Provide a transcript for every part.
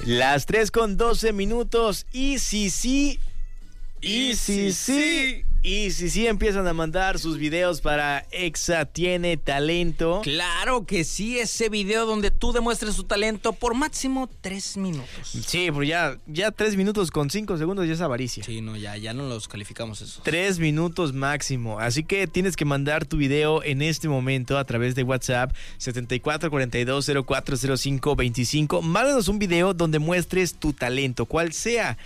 Las 3:12. Y si sí. Y si sí empiezan a mandar sus videos para Exa Tiene Talento. Claro que sí, ese video donde tú demuestres tu talento por máximo 3 minutos. Sí, pero ya 3 minutos con 5 segundos ya es avaricia. Sí, no, ya no los calificamos eso. 3 minutos máximo. Así que tienes que mandar tu video en este momento a través de WhatsApp 7442040525. Mándanos un video donde muestres tu talento, cual sea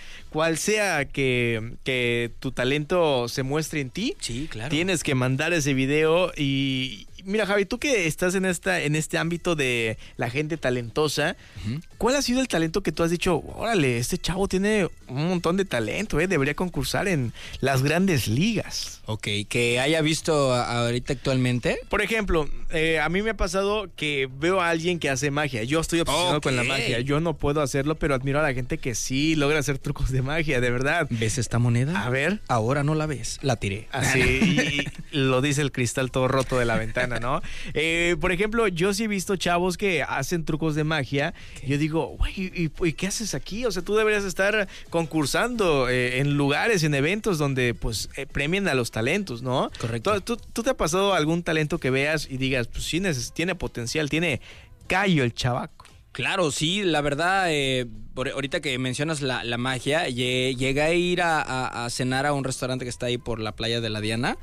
que tu talento se muestre en ti. Sí, claro. Tienes que mandar ese video y mira, Javi, tú que estás en este ámbito de la gente talentosa, ¿cuál ha sido el talento que tú has dicho, órale, este chavo tiene un montón de talento, debería concursar en las grandes ligas? Ok, que haya visto ahorita actualmente. Por ejemplo, a mí me ha pasado que veo a alguien que hace magia. Yo estoy obsesionado con la magia. Yo no puedo hacerlo, pero admiro a la gente que sí logra hacer trucos de magia, de verdad. ¿Ves esta moneda? A ver. Ahora no la ves, la tiré. Así, y lo dice el cristal todo roto de la ventana, ¿no? Por ejemplo, yo sí he visto chavos que hacen trucos de magia. Yo digo, güey, ¿y qué haces aquí? O sea, tú deberías estar concursando en lugares, en eventos donde pues premien a los talentos, ¿no? Correcto. ¿Tú te ha pasado algún talento que veas y digas, pues sí, tiene potencial, tiene callo el chavaco? Claro, sí, la verdad, ahorita que mencionas la magia, llegué a ir a cenar a un restaurante que está ahí por la playa de la Diana,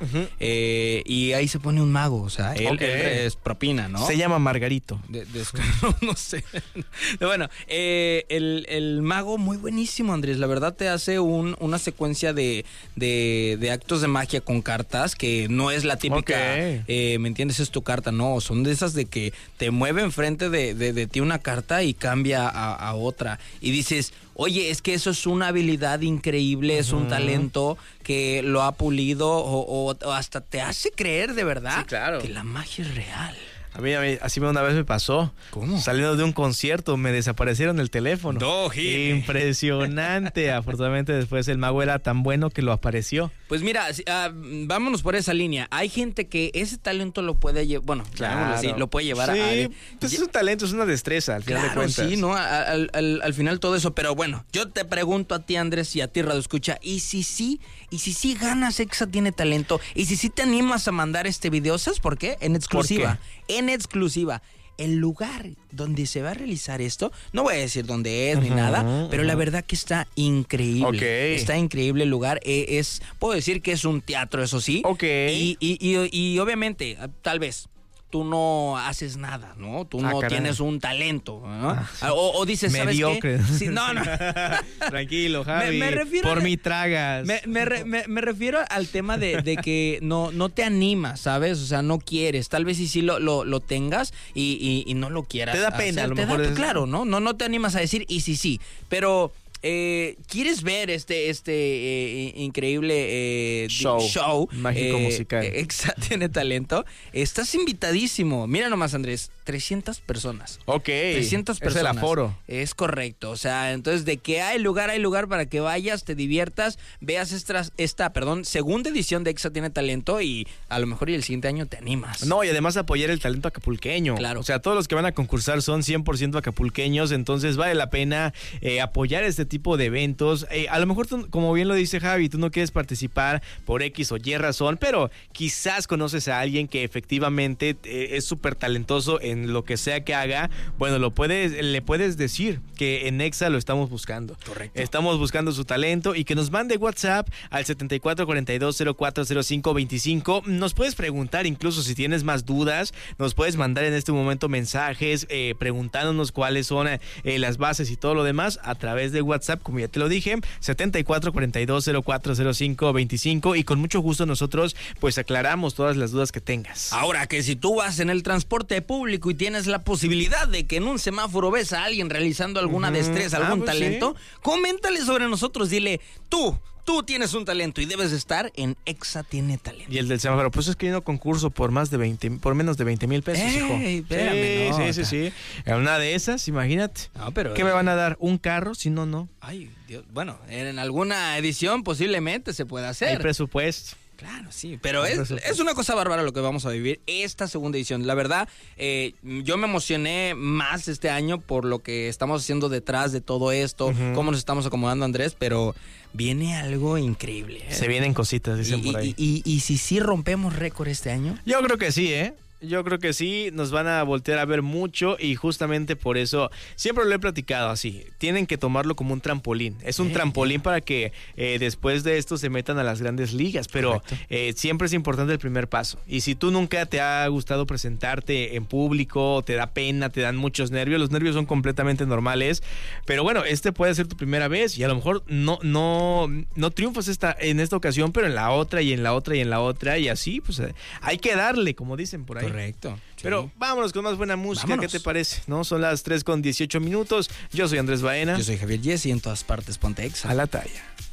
y ahí se pone un mago, o sea, él es propina, ¿no? Se llama Margarito. No sé. Bueno, el mago muy buenísimo, Andrés, la verdad te hace una secuencia de actos de magia con cartas, que no es la típica, ¿me entiendes? Es tu carta, no, son de esas de que te mueve enfrente de ti una carta y cambia a otra. Y dices, oye, es que eso es una habilidad increíble, es un talento que lo ha pulido o hasta te hace creer de verdad, sí, claro, que la magia es real. A mí así una vez me pasó. ¿Cómo? Saliendo de un concierto, me desaparecieron el teléfono. No, impresionante. Afortunadamente después el mago era tan bueno que lo apareció. Pues mira, vámonos por esa línea. Hay gente que ese talento lo puede llevar, bueno, claro, así, lo puede llevar sí, pues es un talento, es una destreza, al final de cuentas. Sí, ¿no? Al final todo eso. Pero bueno, yo te pregunto a ti, Andrés, y a ti, Radio Escucha, ¿y si sí ganas Exa Tiene Talento? ¿Y si sí te animas a mandar este video? ¿Sabes por qué? En exclusiva. En exclusiva. El lugar donde se va a realizar esto, no voy a decir dónde es ni nada, pero la verdad que está increíble. Está increíble el lugar. Puedo decir que es un teatro, eso sí. Y obviamente, tal vez tú no haces nada, ¿no? Tú no tienes un talento, ¿no? O dices, ¿sabes mediocre. qué? Sí, no. Tranquilo, Javi. Me refiero por mí tragas. Me refiero al tema de que no te animas, ¿sabes? O sea, no quieres. Tal vez sí lo tengas y no lo quieras. Te da pena, a lo mejor. Claro, ¿no? No te animas a decir y sí. Pero ¿quieres ver este increíble show mágico musical? Exa Tiene Talento. Estás invitadísimo. Mira nomás, Andrés, 300 personas. 300 personas. Es el aforo. Es correcto. O sea, entonces de que hay lugar para que vayas, te diviertas, veas esta segunda edición de Exa Tiene Talento y a lo mejor el siguiente año te animas. No, y además apoyar el talento acapulqueño. Claro. O sea, todos los que van a concursar son 100% acapulqueños, entonces vale la pena apoyar este tipo de eventos. A lo mejor tú, como bien lo dice Javi, tú no quieres participar por X o Y razón, pero quizás conoces a alguien que efectivamente es súper talentoso en lo que sea que haga. Bueno, le puedes decir que en Exa lo estamos buscando. Correcto. Estamos buscando su talento y que nos mande WhatsApp al 7442040525. Nos puedes preguntar, incluso si tienes más dudas, nos puedes mandar en este momento mensajes preguntándonos cuáles son las bases y todo lo demás a través de WhatsApp, como ya te lo dije, 7442040525, y con mucho gusto nosotros pues aclaramos todas las dudas que tengas. Ahora, que si tú vas en el transporte público y tienes la posibilidad de que en un semáforo ves a alguien realizando alguna destreza, algún talento, coméntale sobre nosotros, dile, tú tienes un talento y debes estar en Exa Tiene Talento. Y el del semáforo, pues es que yo no concurso por menos de 20,000 pesos, hijo. Espérame, Sí. En una de esas, imagínate. No, pero ¿qué me van a dar? ¿Un carro? Si no. Ay, Dios. Bueno, en alguna edición posiblemente se pueda hacer. Hay presupuesto. Claro, sí, pero es una cosa bárbara lo que vamos a vivir esta segunda edición. La verdad, yo me emocioné más este año por lo que estamos haciendo detrás de todo esto, cómo nos estamos acomodando, Andrés, pero viene algo increíble. Se vienen cositas, dicen por ahí. ¿Y si sí rompemos récord este año? Yo creo que sí, ¿eh? Yo creo que sí, nos van a voltear a ver mucho y justamente por eso, siempre lo he platicado así, tienen que tomarlo como un trampolín. Es un trampolín para que después de esto se metan a las grandes ligas, pero siempre es importante el primer paso. Y si tú nunca te ha gustado presentarte en público, te da pena, te dan muchos nervios, los nervios son completamente normales, pero bueno, puede ser tu primera vez y a lo mejor no triunfas en esta ocasión, pero en la otra y en la otra y en la otra y así, pues hay que darle, como dicen por ahí. Correcto. Pero sí. Vámonos con más buena música. Vámonos. ¿Qué te parece? ¿No? Son las 3:18. Yo soy Andrés Baena. Yo soy Javier Yes y en todas partes ponte Exa. A la talla.